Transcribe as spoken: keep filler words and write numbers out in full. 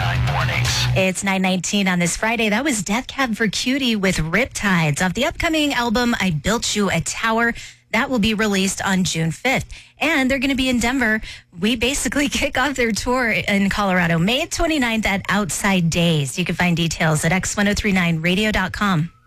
nine mornings. It's nine nineteen on this Friday. That was Death Cab for Cutie with Riptides off the upcoming album, I Built You a Tower. That will be released on June fifth. And they're going to be in Denver. We basically kick off their tour in Colorado, May twenty-ninth at Outside Days. You can find details at x ten thirty-nine radio dot com.